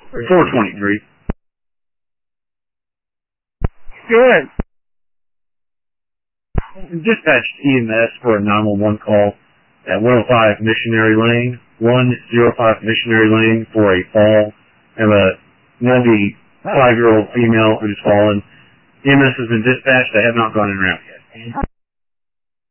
423. Go ahead. Dispatch EMS for a 911 call at 105 Missionary Lane, 105 Missionary Lane for a fall of a 95-year-old female who's fallen. EMS has been dispatched. They have not gone in route yet.